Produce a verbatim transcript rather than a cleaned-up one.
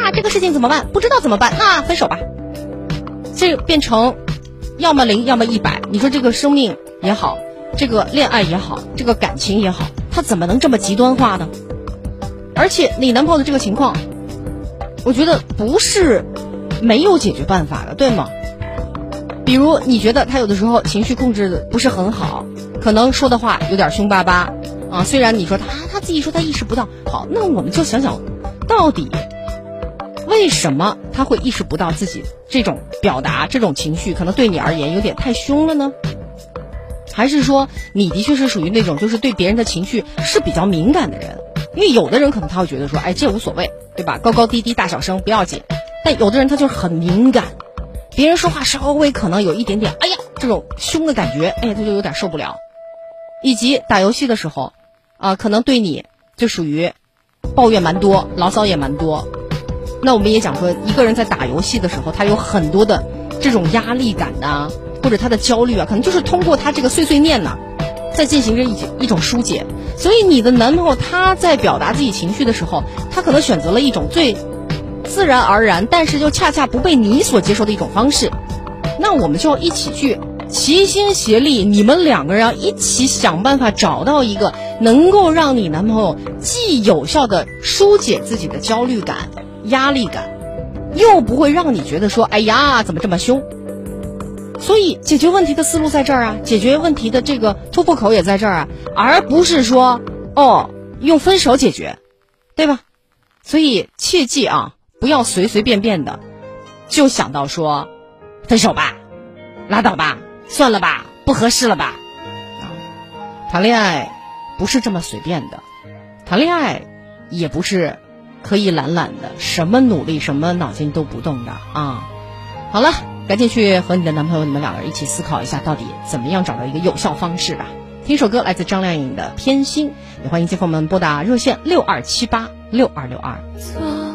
呀，这个事情怎么办？不知道怎么办，那分手吧。这变成要么零要么一百，你说这个生命也好，这个恋爱也好，这个感情也好，它怎么能这么极端化呢？而且你男朋友的这个情况，我觉得不是没有解决办法的，对吗？比如你觉得他有的时候情绪控制的不是很好，可能说的话有点凶巴巴啊。虽然你说他他自己说他意识不到，好，那我们就想想，到底为什么他会意识不到自己这种表达这种情绪可能对你而言有点太凶了呢？还是说你的确是属于那种就是对别人的情绪是比较敏感的人？因为有的人可能他会觉得说，哎，这无所谓，对吧？高高低低大小声不要紧。但有的人他就是很敏感，别人说话稍微可能有一点点，哎呀，这种凶的感觉，哎，他就有点受不了。以及打游戏的时候，啊、呃，可能对你就属于抱怨蛮多，牢骚也蛮多。那我们也讲说，一个人在打游戏的时候，他有很多的这种压力感呐、啊，或者他的焦虑啊，可能就是通过他这个碎碎念呐、啊，在进行着一一种疏解。所以你的男朋友他在表达自己情绪的时候，他可能选择了一种最自然而然，但是又恰恰不被你所接受的一种方式。那我们就要一起去齐心协力，你们两个人要一起想办法找到一个能够让你男朋友既有效的疏解自己的焦虑感、压力感，又不会让你觉得说，哎呀，怎么这么凶。所以解决问题的思路在这儿啊，解决问题的这个突破口也在这儿啊，而不是说哦用分手解决，对吧？所以切记啊，不要随随便便的就想到说分手吧，拉倒吧，算了吧，不合适了吧。啊，谈恋爱不是这么随便的，谈恋爱也不是可以懒懒的，什么努力什么脑筋都不动的啊。好了，赶紧去和你的男朋友，你们两个人一起思考一下，到底怎么样找到一个有效方式吧。听首歌来自张靓颖的《偏心》，也欢迎接朋友们拨打热线六二七八六二六二。